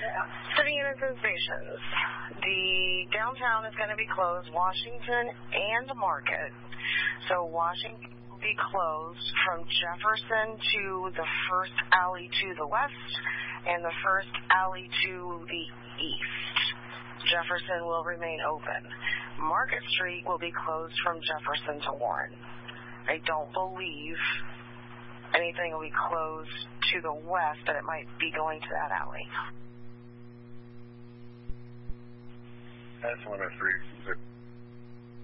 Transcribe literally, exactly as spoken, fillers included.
City units and stations. The downtown is going to be closed, Washington and Market. So Washington will be closed from Jefferson to the first alley to the west and the first alley to the east. Jefferson will remain open. Market Street will be closed from Jefferson to Warren. I don't believe anything will be closed to the west, but it might be going to that alley. That's one oh three.